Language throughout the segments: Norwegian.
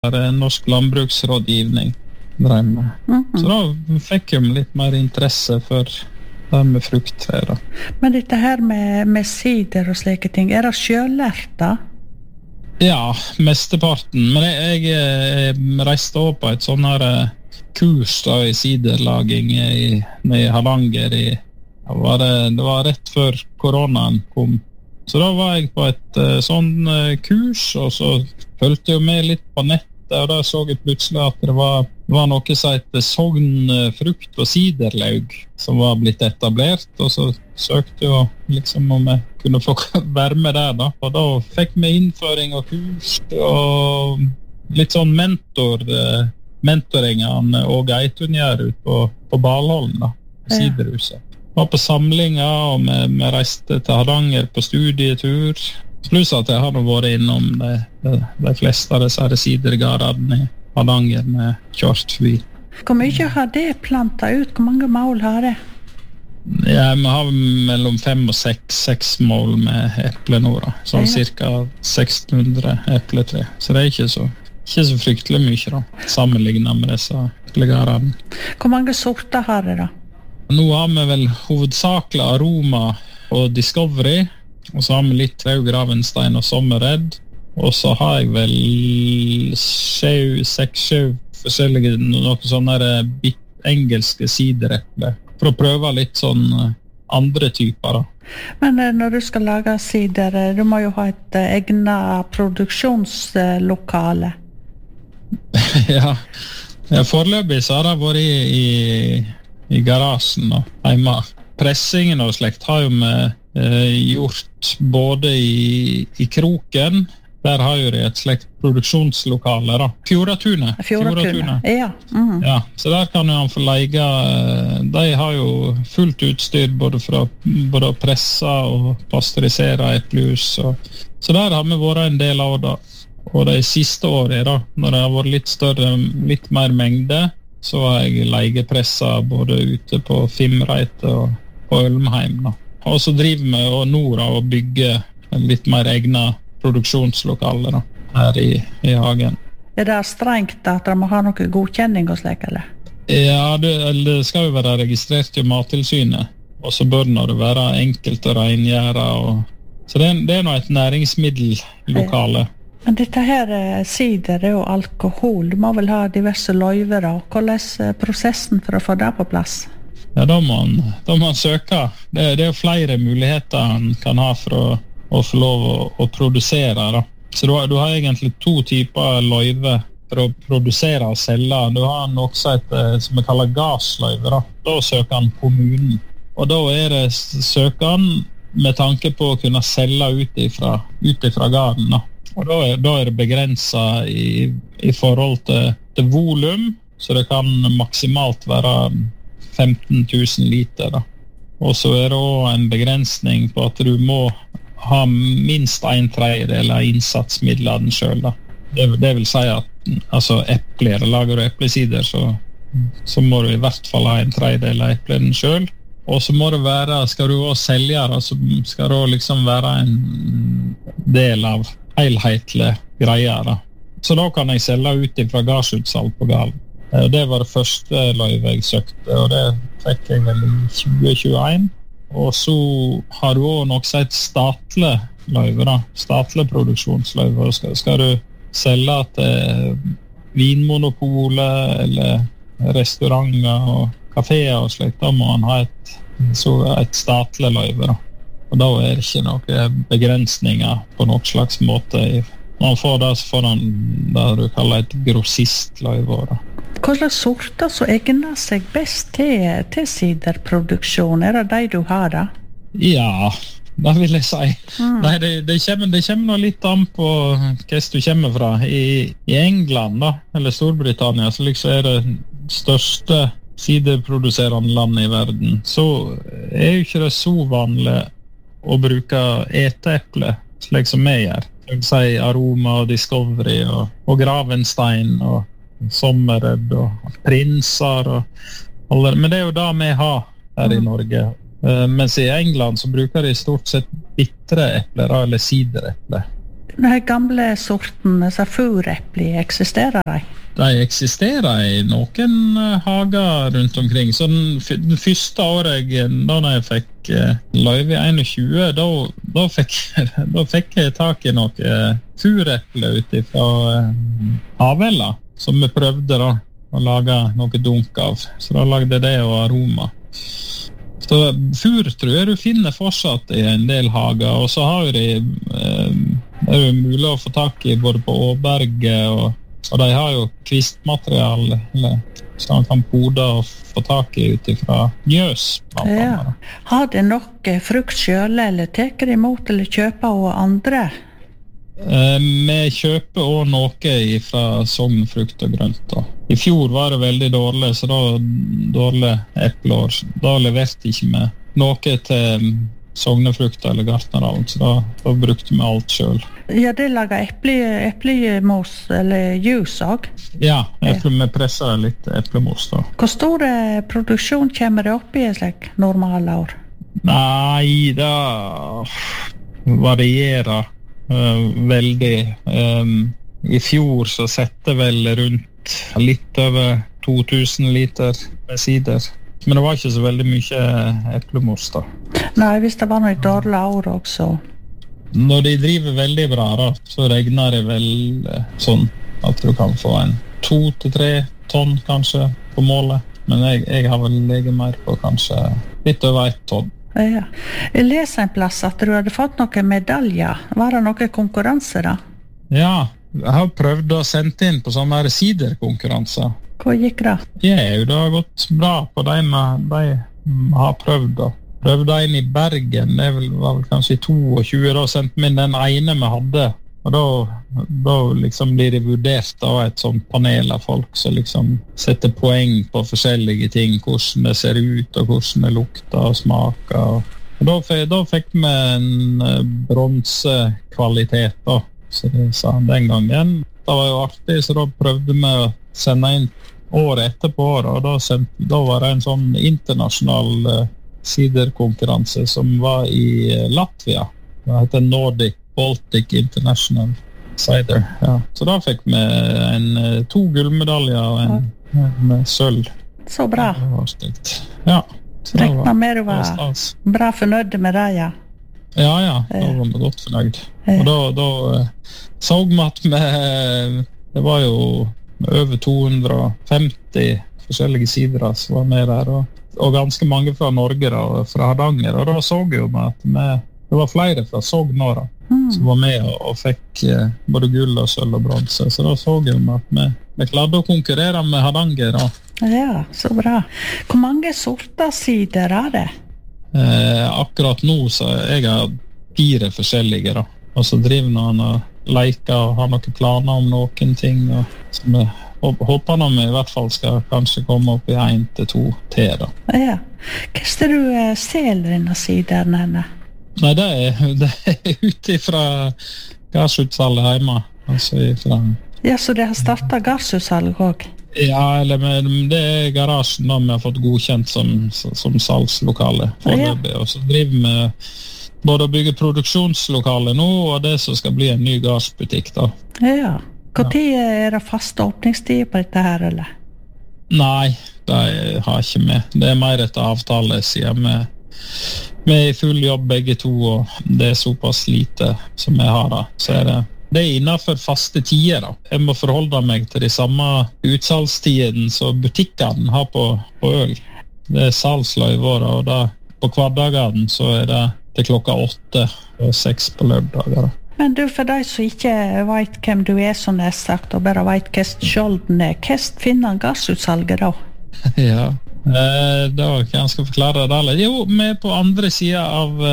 Norsk landbruksrådgivning drev med. Så da fikk jeg litt mer interesse for det med frukttre da. Men dette her med sider og slike ting, det selvlært da? Ja, mesteparten. Men jeg reiste også på et sånn her kurs da, i siderlaging i Hardanger. Det var rett før koronaen kom. Så da var jeg på et sånn kurs, og så følte jeg med litt på nettet, og da så jeg plutselig at det var noe som heter Sogn frukt- og siderlaug som var blitt etablert, og så søkte jeg liksom om jeg kunne få være med der da, og da fikk vi innføring og kurs og litt sånn mentoring av Åge Eitungjær ut på Balholm da, på Siderhuset. Var på samlinger, og vi reiste til Hardanger på studietur, pluss at jeg hadde vært innom de fleste av disse sidergardene i Hardanger med kjørt forbi. Hvor mye har det plantet ut? Hvor mange mål har det? Ja, vi har mellom 5 og 6 mål med eple nå da. Sånn cirka 1600 epletre. Så det er ikke så fryktelig mye da, sammenlignet med disse eplegardene. Hvor mange sorter har det da? Nå har vi vel hovedsakelig Aroma og Discovery, og så har vi litt Raug Ravenstein og Sommerred, og så har jeg vel 6-7 forskjellige noen sånne engelske sidereple, for å prøve litt sånn andre typer da. Men når du skal lage sider, du må jo ha et egnet produksjonslokale. Ja, foreløpig så har det vært i garasjen og hjemme. Pressingen og slekt har jo vi gjort både i Kroken, der har jo det et slekt produksjonslokale da. Fjordatunet. Ja. Ja, så der kan jo han få leie, de har jo fullt utstyr både for å presse og pasteurisere eplejus, så der har vi vært en del av det. Og de siste årene da, når det har vært litt større, litt mer mengde, så har jeg leiepressa både ute på Fimreite og på Ølmheim da. Og så driver vi og Nora og bygger litt mer egnet produksjonslokaler da, her i hagen. Det strengt at de må ha noe godkjenning og slik, eller? Ja, det skal jo være registrert i Mattilsynet, og så bør det være enkelt å rengjøre. Så det er nå et næringsmiddellokale. Men dette her sider og alkohol, du må vel ha diverse løyver da. Hvordan er prosessen for å få det på plass? Ja, da må man søke. Det er jo flere muligheter man kan ha for å få lov å produsere da. Så du har egentlig 2 typer løyve for å produsere og selge. Du har noe som vi kaller gassløyve da. Da søker han kommunen. Og da er det søkeren med tanke på å kunne selge ut ifra garden da. Og da er det begrenset i forhold til volum, så det kan maksimalt være 15 000 liter da. Og så er det også en begrensning på at du må ha minst 1/3 av innsatsmidlene selv da. Det vil si at altså epler, lager du eplesider, så må du i hvert fall ha 1/3 av eplene selv. Og så må det være, skal du også selge da, så skal det også liksom være en del av helhetlige greier da. Så da kan jeg selge ut fra garsutsalg på Galen. Det var det første løyve jeg søkte, og det fikk jeg vel i 2021. Og så har du også noe som heter statlig løyve da, statlig produksjonsløyve. Og skal du selge til Vinmonopolet eller restauranter og kaféer og slikt, da må man ha et statlig løyve da. Og da er det ikke noen begrensninger på noen slags måte. Når man får det, så får man det du kaller et grossistløyve da. Hva slags sorter som egner seg best til siderproduksjon? Er det de du har da? Ja, det vil jeg si. Nei, det kommer nå litt an på hva du kommer fra. I England da, eller Storbritannia, så liksom er det største siderproduserende landet i verden. Så er jo ikke det så vanlig å bruke eteeple, slik som vi gjør. Jeg vil si Aroma og Discovery og Gravenstein og Sommerred og Prinser men det er jo det vi har her i Norge. Mens i England så bruker de stort sett bitre epler eller sidereple. Den gamle sorten, så furepli, eksisterer de? De eksisterer i noen hager rundt omkring. Så den første året da jeg fikk løyve i 21, da fikk jeg tak i noe fureple ut fra Havella, som vi prøvde da å lage noe dunk av. Så da lagde jeg det og aroma. Så fur tror jeg du finner fortsatt i en del hager, og så har de det er jo mulig å få tak i både på Åberget og de har jo kvistmateriale så man kan pode og få tak i ut fra njøs. Ja. Har de nok frukt selv, eller teker de imot eller kjøper av andre? Vi kjøper også noe fra Sogn frukt og grønt. Da. I fjor var det veldig dårlig, så da dårlig epleår. Da leverte ikke vi noe til Sognefrukt eller Gartnerhallen, så da brukte vi alt selv. Ja, det lager eplemos eller juice også? Ja, vi presser litt eplemos da. Hvor stor produksjon kommer det opp i et slik normale år? Nei, det varierer veldig. I fjor så sette vel rundt litt over 2000 liter med sider. Men det var ikke så veldig mye eplemos da. Nei, hvis det var noe dårlig år også. Når de driver veldig bra da, så regner det vel sånn at du kan få 2-3 tonn kanskje på målet. Men jeg har vel legget mer på kanskje litt over 1 tonn. Ja. Jeg leser en plass at du hadde fått noen medaljer. Var det noen konkurranse da? Ja, jeg har prøvd å sende inn på sånne siderkonkurranser. Hvor gikk det? Ja, det har gått bra på de har prøvd da. Prøvde inn i Bergen, det var vel kanskje i 22, da sendte vi inn den ene vi hadde. Og da liksom blir det vurdert av et sånt panel av folk som liksom setter poeng på forskjellige ting, hvordan det ser ut og hvordan det lukter og smaker. Og da fikk vi en bronsekvalitet da, så det sa den gangen. Det var jo artig, så da prøvde vi å sende inn året etterpå, og da var det en sånn internasjonal siderkonkurranse som var i Latvia. Det heter Nordic Baltic International Cider. Ja. Så da fikk vi 2 gullmedaljer og en sølv. Så bra. Det var stygt. Ja. Rekna med du var bra fornøyd med det, ja. Ja, da var vi godt fornøyd. Og da så vi at det var jo over 250 forskjellige sidere som var med der, og ganske mange fra Norge da, og fra Hardanger, og da så vi jo at det var flere fra Sogn nå da, som var med og fikk både gull og sølv og bronse, så da så vi jo at vi klarte å konkurrere med Hardanger da. Ja, så bra. Hvor mange sorter sider er det? Akkurat nå så jeg har 4 forskjellige da, og så driver noen og leker og har noen planer om noen ting, og så vi håper når vi i hvert fall skal kanskje komme opp i 1-2 til da. Ja. Hva er det du selger denne sideren henne? Nei, det er ute fra gassutsalget hjemme, altså ifra... Ja, så det har startet gassutsalg også? Ja, eller det er garasjen da vi har fått godkjent som salgslokale foreløpig, og så driver vi både å bygge produksjonslokale nå, og det som skal bli en ny gassbutikk da. Ja. Hvor tid er det fast åpningstid på dette her, eller? Nei, det har ikke vi. Det er mer etter avtale, sier vi. Vi er i full jobb begge to, og det er såpass lite som jeg har da. Så det er innenfor faste tider da. Jeg må forholde meg til de samme utsalgstiden som butikkene har på øl. Det er salgsløyver, og da på hverdagene så er det til klokka 8 og 6 på lørdager. Men du, for deg som ikke vet hvem du er, som jeg har sagt, og bare vet hva skjolden er, hva finner gassutsalget da? Ja, da kan jeg forklare det alle. Jo, vi er på andre siden av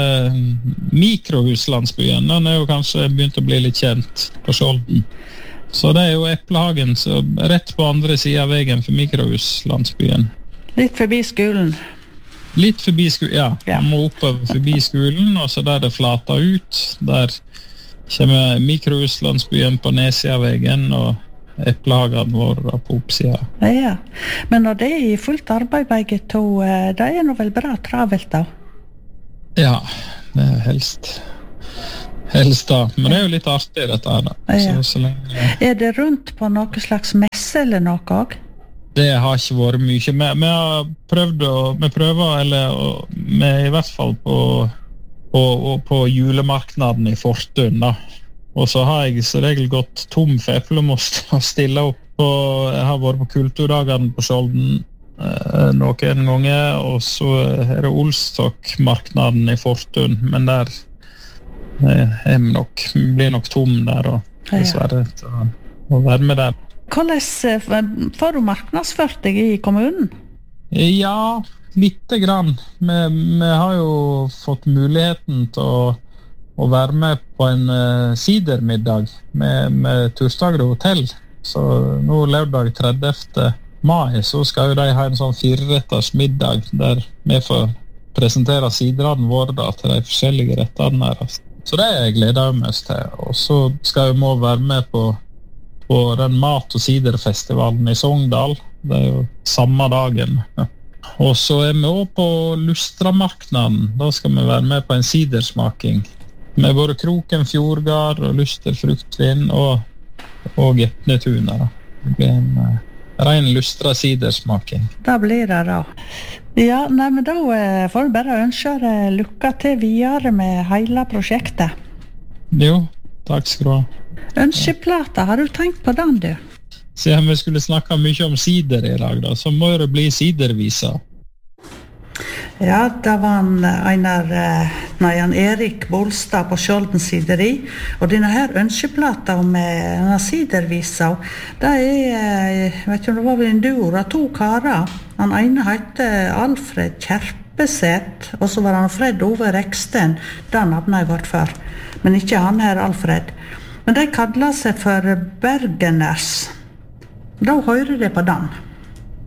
mikrohuslandsbyen. Den er jo kanskje begynt å bli litt kjent på Skjolden. Så det er jo Eplehagen, så rett på andre siden av veien for mikrohuslandsbyen. Litt forbi skolen? Litt forbi skolen, ja. Man må oppover forbi skolen, og så der det flater ut. Der kommer mikrohuslandsbyen på nedsiden av veien, og Eplehagen vår på oppsiden. Ja, men når det er i fullt arbeid begge to, det er noe vel bra travelt da? Ja, det er helst helst da. Men det jo litt artig dette her da. Ja. Så lenge... Det rundt på noe slags messe eller noe også? Det har ikke vært mye. Vi har prøvd vi prøver, vi i hvert fall på julemarknaden i Fortun da. Og så har jeg så regel gått tom for eplemost å stille opp på, jeg har vært på kulturdagene på Skjolden noen ganger, og så det Olstokmarknaden i Fortun, men der blir nok tom der, og dessverre å være med der. Hvordan får du marknadsført deg i kommunen? Ja, lite grann. Vi har jo fått muligheten til å være med på en sidermiddag med Turstager hotell. Så nå lørdag 30. mai så skal jo de ha en sånn 4-retters middag der vi får presentere siderne våre da, til de forskjellige rettene her. Så det gleder jeg meg til. Og så skal vi må være med på den mat- og siderfestivalen i Sogndal. Det jo samme dagen. Og så vi også på Lustramarknaden. Da skal vi være med på en sidersmaking. Med både Kroken Fjordgard og Luster Fruktvin og Gepnetuna. Det blir en ren Lustra sidersmaking. Da blir det da. Ja, men da får vi bare ønske deg lykke til videre med hele prosjektet. Jo, takk skal du ha. Ønskeplata, har du tenkt på den, du? Siden vi skulle snakke mye om sider i dag, da, så må det bli sidervisa. Ja, det var en Erik Bolstad på Skjolden sideri, og denne her ønskeplata med denne sidervisa, det jeg vet ikke om det var vel en duo, det 2 karer. Han ene heter Alfred Kjerpeseth, og så var han Fred Ove Reksten, den navnet jeg vært for, men ikke han her Alfred. Men de kallet seg for Bergeners. Da hører de på den.